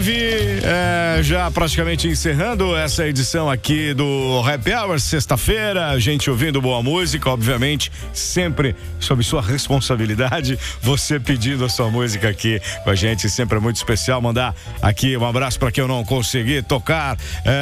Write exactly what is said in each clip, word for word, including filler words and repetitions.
nove, é, já praticamente encerrando essa edição aqui do Happy Hour, sexta-feira, a gente ouvindo boa música, obviamente, sempre sob sua responsabilidade, você pedindo a sua música aqui com a gente, sempre é muito especial. Mandar aqui um abraço para quem eu não consegui tocar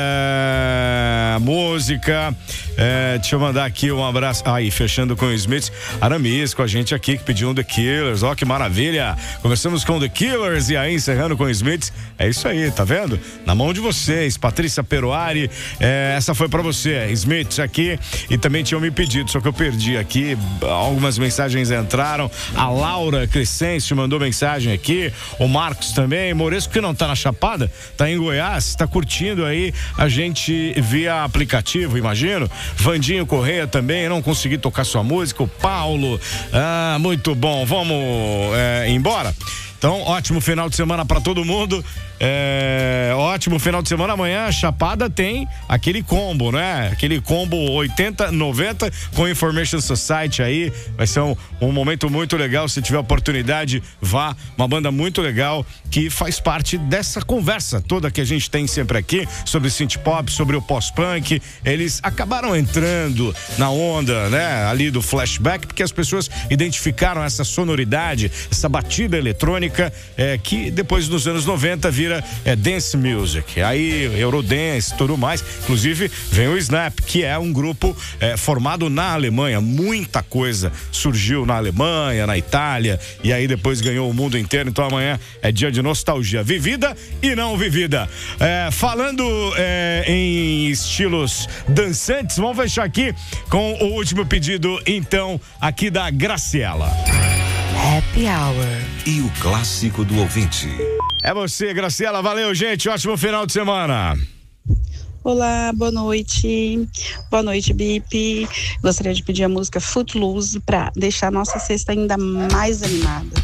é, música, é, deixa eu mandar aqui um abraço, aí, fechando com o Smith, Aramis com a gente aqui, que pediu um The Killers, ó que maravilha, conversamos com The Killers e aí encerrando com o Smith, é isso aí, tá vendo? Na mão de vocês, Patrícia Peruari, é, essa foi pra você, Smith aqui, e também tinham me pedido, só que eu perdi aqui, algumas mensagens entraram, a Laura Crescêncio mandou mensagem aqui, o Marcos também, Moresco que não tá na Chapada, tá em Goiás, tá curtindo aí a gente via aplicativo, imagino, Vandinho Correia também, não consegui tocar sua música, o Paulo, ah, muito bom, vamos é, embora? Então, ótimo final de semana para todo mundo. É, ótimo final de semana. Amanhã a Chapada tem aquele combo, né? Aquele combo oitenta, noventa com Information Society aí. Vai ser um, um momento muito legal. Se tiver oportunidade, vá. Uma banda muito legal que faz parte dessa conversa toda que a gente tem sempre aqui sobre synth pop, sobre o pós-punk. Eles acabaram entrando na onda, né? Ali do flashback, porque as pessoas identificaram essa sonoridade, essa batida eletrônica. É, que depois dos anos noventa vira é, dance music, aí Eurodance, tudo mais, inclusive vem o Snap, que é um grupo é, formado na Alemanha, muita coisa surgiu na Alemanha, na Itália, e aí depois ganhou o mundo inteiro, então amanhã é dia de nostalgia, vivida e não vivida. É, falando é, em estilos dançantes, vamos fechar aqui com o último pedido, então, aqui da Graciela. Happy Hour. E o clássico do ouvinte. É você, Graciela. Valeu, gente. Ótimo final de semana. Olá, boa noite. Boa noite, Bip. Gostaria de pedir a música Footloose para deixar a nossa sexta ainda mais animada.